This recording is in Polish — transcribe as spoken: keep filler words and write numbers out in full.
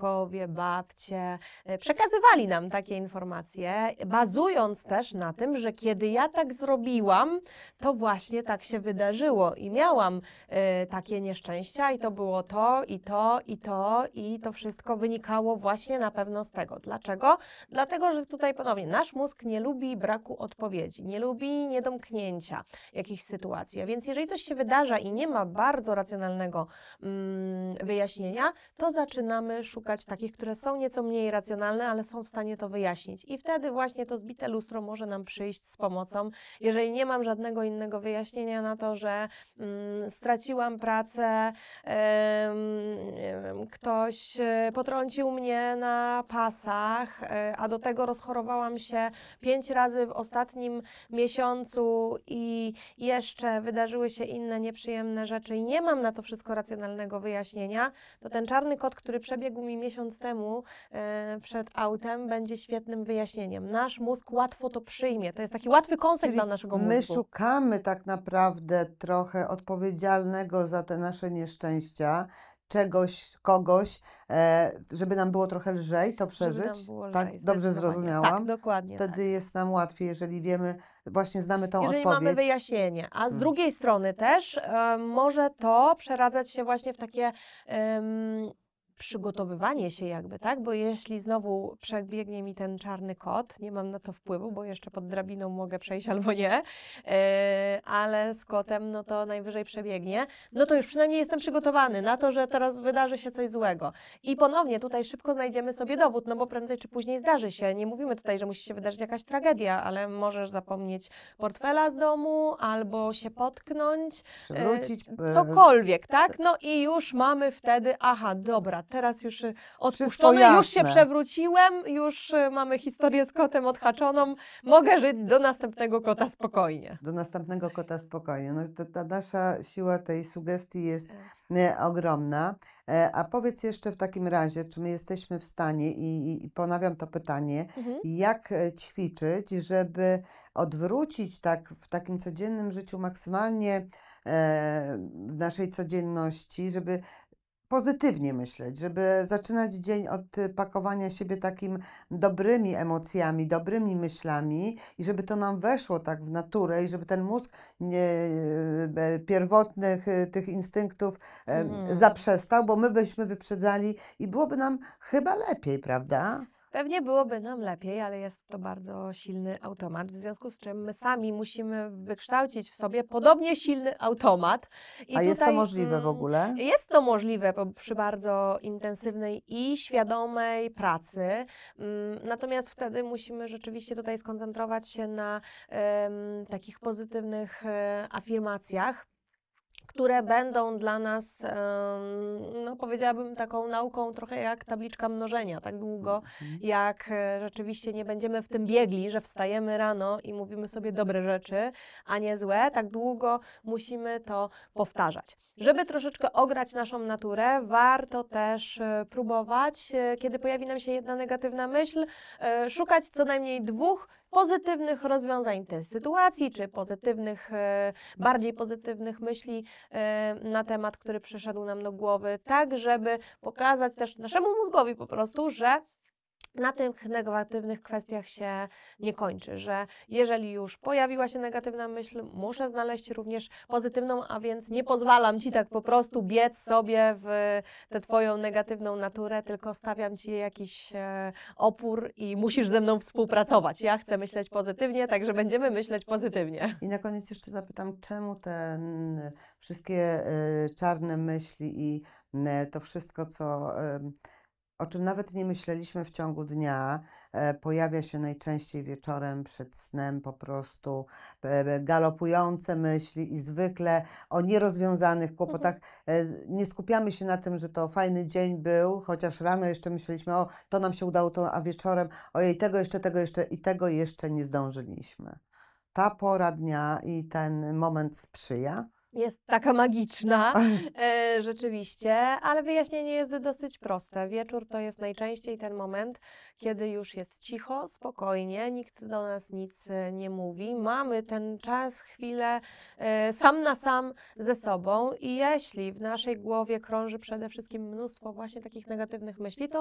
dziadkowie, babcie e, przekazywali nam takie informacje, bazując też na tym, że kiedy ja tak zrobiłam, to właśnie tak się wydarzyło i miałam e, takie nieszczęścia i to było to, i to, i to, i to wszystko wynikało właśnie na pewno z tego. Dlaczego? Dlatego, że tutaj ponownie nasz mózg nie lubi braku odpowiedzi, nie lubi niedomknięcia jakichś sytuacji. A więc jeżeli coś się wydarza i nie ma bardzo racjonalnego mm, wyjaśnienia, to zaczynamy szukać takich, które są nieco mniej racjonalne, ale są w stanie to wyjaśnić. I wtedy właśnie to zbite lustro może nam przyjść z pomocą. Jeżeli nie mam żadnego innego wyjaśnienia na to, że mm, straciłam pracę, em, ktoś potrącił mnie na pasach, e, a do tego rozchorowałam się pięć razy w ostatnim miesiącu i jeszcze wydarzyły się inne nieprzyjemne rzeczy i nie mam na to wszystko racjonalnego wyjaśnienia, to ten czarny kot, który przebiegł mi miesiąc temu e, przed autem, będzie świetnym wyjaśnieniem. Nasz mózg łatwo to przyjmie. To jest taki łatwy konsekt Czyli dla naszego mózgu. my szukamy tak naprawdę trochę odpowiedzialnego za te nasze nieszczęścia, czegoś, kogoś, e, żeby nam było trochę lżej to Żeby nam przeżyć. było Tak, lżej, dobrze zdecydowanie. zrozumiałam. Tak, dokładnie Wtedy tak. jest nam łatwiej, jeżeli wiemy, właśnie znamy tą Jeżeli odpowiedź. mamy wyjaśnienie, a z Hmm. drugiej strony też e, może to przeradzać się właśnie w takie em, przygotowywanie się jakby, tak? Bo jeśli znowu przebiegnie mi ten czarny kot, nie mam na to wpływu, bo jeszcze pod drabiną mogę przejść albo nie, e, ale z kotem no to najwyżej przebiegnie, no to już przynajmniej jestem przygotowany na to, że teraz wydarzy się coś złego. I ponownie tutaj szybko znajdziemy sobie dowód, no bo prędzej czy później zdarzy się. Nie mówimy tutaj, że musi się wydarzyć jakaś tragedia, ale możesz zapomnieć portfela z domu albo się potknąć, Przywrócić. e, cokolwiek, tak? No i już mamy wtedy, aha, dobra, teraz już y, odpuszczone, już się jasne. przewróciłem, już y, mamy historię z kotem odhaczoną, mogę żyć do następnego kota spokojnie. Do następnego kota spokojnie. No, to, ta nasza siła tej sugestii jest e, ogromna. E, a powiedz jeszcze w takim razie, czy my jesteśmy w stanie, i, i, i ponawiam to pytanie, Mhm. jak e, ćwiczyć, żeby odwrócić tak w takim codziennym życiu maksymalnie e, w naszej codzienności, żeby pozytywnie myśleć, żeby zaczynać dzień od y, pakowania siebie takim dobrymi emocjami, dobrymi myślami i żeby to nam weszło tak w naturę i żeby ten mózg nie, e, pierwotnych y, tych instynktów e, Mhm. zaprzestał, bo my byśmy wyprzedzali i byłoby nam chyba lepiej, prawda? Pewnie byłoby nam lepiej, ale jest to bardzo silny automat, w związku z czym my sami musimy wykształcić w sobie podobnie silny automat. I A jest to tutaj, możliwe w mm, ogóle? Jest to możliwe po, przy bardzo intensywnej i świadomej pracy, mm, natomiast wtedy musimy rzeczywiście tutaj skoncentrować się na em, takich pozytywnych e, afirmacjach, które będą dla nas, em, no powiedziałabym, taką nauką trochę jak tabliczka mnożenia, tak długo Mhm. jak e, rzeczywiście nie będziemy w tym biegli, że wstajemy rano i mówimy sobie dobre rzeczy, a nie złe, tak długo musimy to powtarzać. Żeby troszeczkę ograć naszą naturę, warto też e, próbować, e, kiedy pojawi nam się jedna negatywna myśl, e, szukać co najmniej dwóch pozytywnych rozwiązań tej sytuacji, czy pozytywnych, e, bardziej pozytywnych myśli e, na temat, który przyszedł nam do głowy, tak żeby pokazać też naszemu mózgowi po prostu, że na tych negatywnych kwestiach się nie kończy, że jeżeli już pojawiła się negatywna myśl, muszę znaleźć również pozytywną, a więc nie pozwalam Ci tak po prostu biec sobie w tę Twoją negatywną naturę, tylko stawiam Ci jakiś e, opór i musisz ze mną współpracować. Ja chcę myśleć pozytywnie, także będziemy myśleć pozytywnie. I na koniec jeszcze zapytam, czemu te mm, wszystkie y, czarne myśli i y, to wszystko, co, y, o czym nawet nie myśleliśmy w ciągu dnia, e, pojawia się najczęściej wieczorem przed snem, po prostu e, galopujące myśli i zwykle o nierozwiązanych kłopotach. E, nie skupiamy się na tym, że to fajny dzień był, chociaż rano jeszcze myśleliśmy, o to nam się udało, to, a wieczorem ojej, tego jeszcze, tego jeszcze i tego jeszcze nie zdążyliśmy. Ta pora dnia i ten moment sprzyja. Jest taka magiczna, e, rzeczywiście, ale wyjaśnienie jest dosyć proste. Wieczór to jest najczęściej ten moment, kiedy już jest cicho, spokojnie, nikt do nas nic e, nie mówi. Mamy ten czas, chwilę e, sam na sam ze sobą i jeśli w naszej głowie krąży przede wszystkim mnóstwo właśnie takich negatywnych myśli, to